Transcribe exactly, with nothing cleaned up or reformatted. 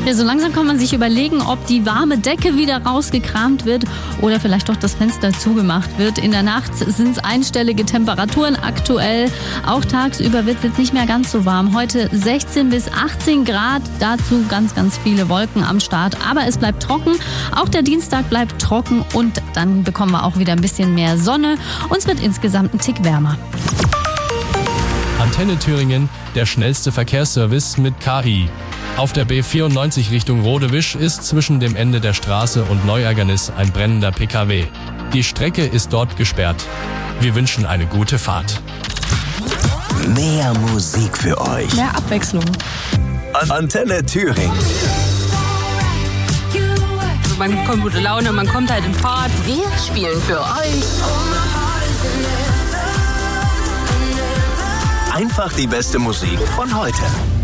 Ja, so langsam kann man sich überlegen, ob die warme Decke wieder rausgekramt wird oder vielleicht doch das Fenster zugemacht wird. In der Nacht sind es einstellige Temperaturen aktuell. Auch tagsüber wird es jetzt nicht mehr ganz so warm. Heute sechzehn bis achtzehn Grad, dazu ganz, ganz viele Wolken am Start. Aber es bleibt trocken. Auch der Dienstag bleibt trocken und dann bekommen wir auch wieder ein bisschen mehr Sonne. Und es wird insgesamt ein Tick wärmer. Antenne Thüringen, der schnellste Verkehrsservice mit K I. Auf der B vierundneunzig Richtung Rodewisch ist zwischen dem Ende der Straße und Neuergernis ein brennender P K W. Die Strecke ist dort gesperrt. Wir wünschen eine gute Fahrt. Mehr Musik für euch. Mehr Abwechslung. Antenne Thüringen. Man bekommt gute Laune, man kommt halt in Fahrt. Wir spielen für euch Einfach die beste Musik von heute.